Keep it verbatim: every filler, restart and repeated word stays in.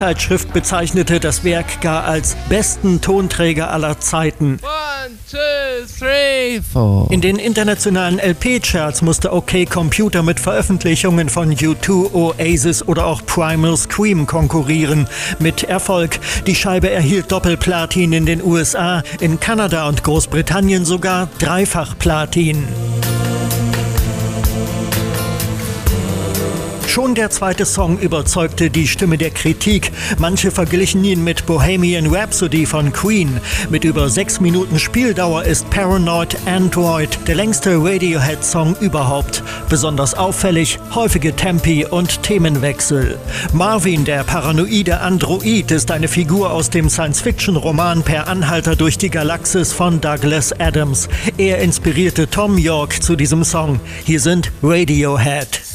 Zeitschrift bezeichnete das Werk gar als besten Tonträger aller Zeiten. One, two, three, four. In den internationalen L P-Charts musste OK Computer mit Veröffentlichungen von U zwei, Oasis oder auch Primal Scream konkurrieren. Mit Erfolg. Die Scheibe erhielt Doppelplatin in den U S A, in Kanada und Großbritannien sogar Dreifach-Platin. Schon der zweite Song überzeugte die Stimme der Kritik. Manche verglichen ihn mit Bohemian Rhapsody von Queen. Mit über sechs Minuten Spieldauer ist Paranoid Android der längste Radiohead-Song überhaupt. Besonders auffällig, häufige Tempi und Themenwechsel. Marvin, der paranoide Android, ist eine Figur aus dem Science-Fiction-Roman Per Anhalter durch die Galaxis von Douglas Adams. Er inspirierte Thom Yorke zu diesem Song. Hier sind Radiohead.